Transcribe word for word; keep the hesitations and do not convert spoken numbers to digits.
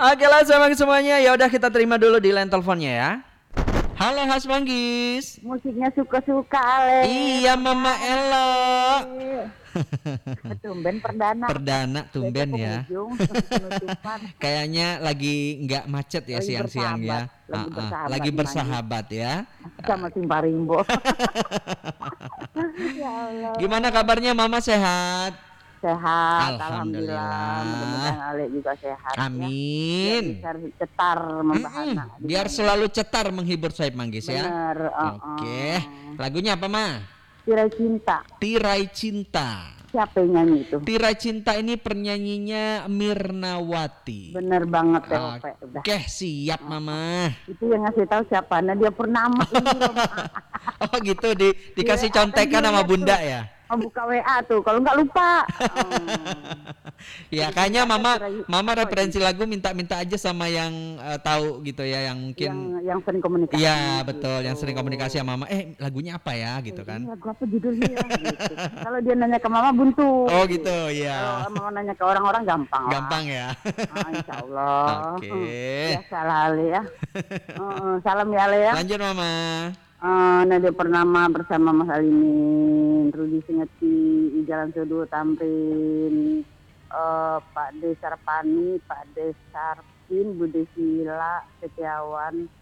Oke lah sama semuanya. Ya udah kita terima dulu di line teleponnya ya. Halo Has Manggis. Musiknya suka-suka Ale. Iya Mama Ella. Tumben perdana. Perdana tumben Besok ya. penghujung, penutupan. Kayaknya lagi nggak macet ya Lagi siang-siang ya. bersahabat, lagi Ah, ah. bersahabat Lagi nih, bersahabat ya. Sama Simbarimbo. Ya Allah. Gimana kabarnya Mama sehat? Sehat, Alhamdulillah. alhamdulillah. Mudah-mudahan Ale juga sehat Amin. ya. Biar bisa cetar membahana. Mm-mm. Biar selalu cetar menghibur Sohib Manggis ya. Bener. Uh, Oke. Lagunya apa Ma? Tirai Cinta. Tirai Cinta. Siapa yang nyanyi itu? Tirai Cinta ini penyanyinya Mirnawati. Bener banget ya, Oke. Udah. Oke, siap Mama. Itu yang ngasih tahu siapa? Nadia Purnama ini loh. Oh gitu, di, dikasih Ya, contekan sama Bunda tuh. Ya. Oh, buka W A tuh, kalau nggak lupa. Hmm. Ya kayaknya Mama Mama referensi lagu minta-minta aja sama yang uh, tahu gitu ya, yang mungkin yang, yang sering komunikasi. Iya betul, gitu. Yang sering komunikasi sama Mama. Eh lagunya apa ya gitu kan? Lagu apa judulnya? Gitu. Kalau dia nanya ke Mama buntu. Oh gitu ya. Kalau mau nanya ke orang-orang gampang. Gampang lah. Ya. Ah, insya Allah. Oke. Okay. Ya salah Ale ya. uh, salam ya Ale ya. Lanjut Mama. Uh, Nadia Purnama bersama Mas Alimin, Rudi Singeti, Jalan Sudu Tamrin, uh, Pak De Sarpani, Pak De Sarpin, Bude Sila, Setiawan,